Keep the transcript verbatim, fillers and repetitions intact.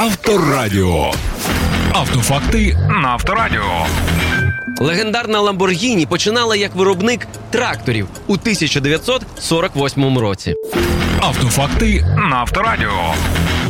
Авторадіо. Автофакти на Авторадіо. Легендарна Lamborghini починала як виробник тракторів у тисяча дев'ятсот сорок восьмому році. Автофакти на Авторадіо.